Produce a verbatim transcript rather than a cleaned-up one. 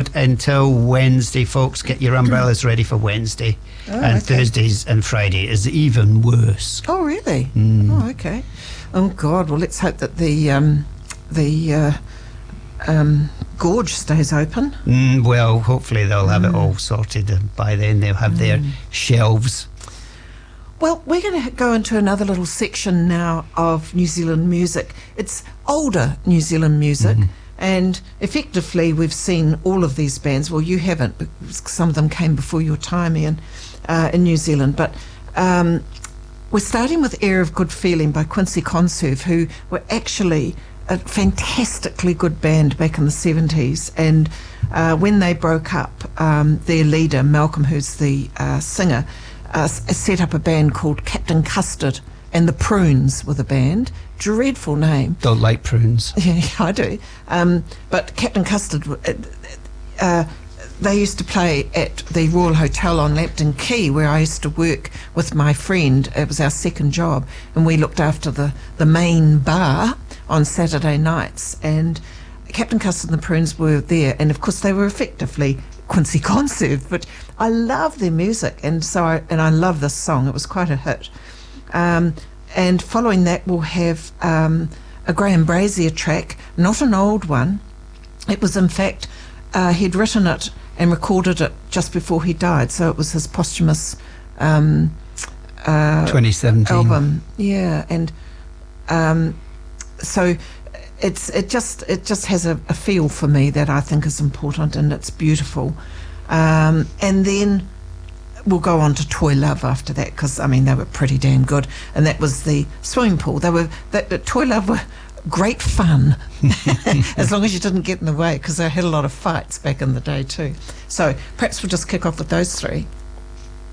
around until Wednesday, folks. Get your umbrellas ready for Wednesday. Oh, and okay. Thursdays and Friday is even worse. Oh, really? Mm. Oh, okay. Oh, God. Well, let's hope that the um, the uh, um, gorge stays open. Mm, well, hopefully they'll have Mm. it all sorted, and by then they'll have mm. their shelves. Well, we're going to go into another little section now of New Zealand music. It's older New Zealand music, mm-hmm. and effectively we've seen all of these bands. Well, you haven't, because some of them came before your time, Ian, uh, in New Zealand. But um, we're starting with Air of Good Feeling by Quincy Conserve, who were actually a fantastically good band back in the seventies. And uh, when they broke up, um, their leader, Malcolm, who's the uh, singer, Uh, set up a band called Captain Custard, and the Prunes were the band. Dreadful name. Don't like prunes. Yeah, I do. Um, but Captain Custard, uh, uh, they used to play at the Royal Hotel on Lambton Quay, where I used to work with my friend. It was our second job, and we looked after the, the main bar on Saturday nights. And Captain Custard and the Prunes were there, and of course they were effectively Quincy Conserve, but I love their music, and so I, and I love this song. It was quite a hit. Um, and following that, we'll have um, a Graham Brazier track, not an old one. It was, in fact, uh, he'd written it and recorded it just before he died, so it was his posthumous um, uh, twenty seventeen album. Yeah, and um, so. It's it just it just has a, a feel for me that I think is important, and it's beautiful. Um, and then we'll go on to Toy Love after that, because I mean they were pretty damn good, and that was the swimming pool. They were that, that Toy Love were great fun, as long as you didn't get in the way, because they had a lot of fights back in the day too. So perhaps we'll just kick off with those three.